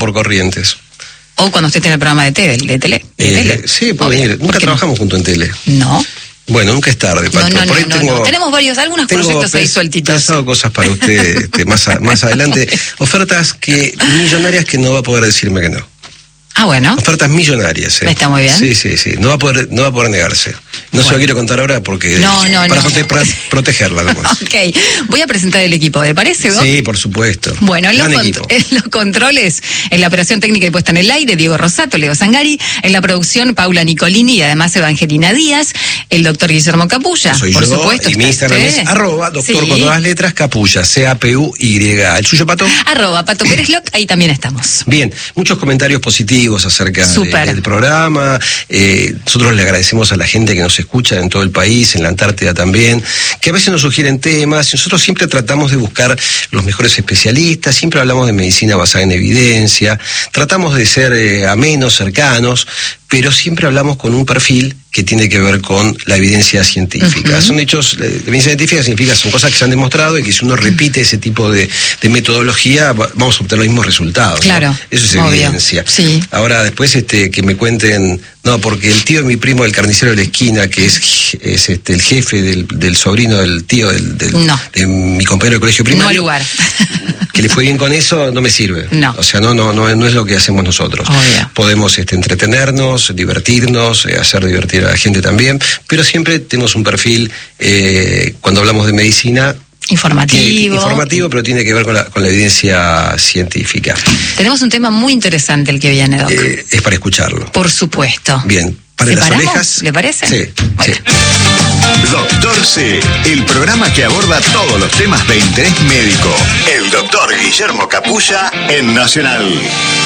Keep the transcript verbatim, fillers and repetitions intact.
por Corrientes. O cuando usted tiene el programa de tele. De tele, de Eh, tele. Sí, puede venir. Nunca trabajamos juntos en tele. No. Bueno, nunca es tarde, Pato. No, no, Por ahí no, tengo, no. Tenemos varios, algunos tengo proyectos ahí pens- sueltitos. pensado cosas para usted este, más, a- más adelante. Ofertas que millonarias que no va a poder decirme que no. Ah, bueno. Ofertas millonarias. ¿eh? Está muy bien. Sí, sí, sí. No va a poder, no va a poder negarse. No Bueno. se lo quiero contar ahora porque No, no, para no. prote- para protegerla. Nomás. Ok, voy a presentar el equipo, ¿le parece, Doc? Sí, por supuesto. Bueno, en los, Gran cont- equipo. en los controles, en la operación técnica y puesta en el aire, Diego Rosato, Leo Zangari, en la producción, Paula Nicolini y además Evangelina Díaz, el doctor Guillermo Capulla, Soy por yo, supuesto. y mi está Instagram usted. es arroba doctor Sí. con todas las letras Capulla, C A P U Y. ¿El suyo, Pato? Arroba Pato Pérez Loc, ahí también estamos. Bien, muchos comentarios positivos acerca de- Súper. del programa. Eh, nosotros le agradecemos a la gente que nos escucha en todo el país, en la Antártida también, que a veces nos sugieren temas. Nosotros siempre tratamos de buscar los mejores especialistas, siempre hablamos de medicina basada en evidencia, tratamos de ser eh, amenos, cercanos, pero siempre hablamos con un perfil que tiene que ver con la evidencia científica. Uh-huh. Son hechos, la evidencia científica significa, son cosas que se han demostrado y que si uno repite ese tipo de, de metodología, va- vamos a obtener los mismos resultados. ¿no? Claro, Eso es obvio. evidencia. Sí. Ahora, después este que me cuenten, no, porque el tío de mi primo, el carnicero de la esquina, que es, es este el jefe del, del sobrino del tío del, del- No. de mi compañero de colegio primario, No al lugar. que le fue bien con eso, no me sirve. No. O sea, no, no, no, no es lo que hacemos nosotros. Obvio. Podemos este, entretenernos, divertirnos, eh, hacer divertir a la gente también, pero siempre tenemos un perfil, eh, cuando hablamos de medicina, Informativo. tiene- informativo, pero tiene que ver con la, con la evidencia científica. Tenemos un tema muy interesante el que viene, Doc. Eh, es para escucharlo. Por supuesto. Bien, para ¿Le las paramos? orejas. ¿Le parece? Sí, Bueno. sí. Doctor C, el programa que aborda todos los temas de interés médico. El doctor Guillermo Capulla en Nacional.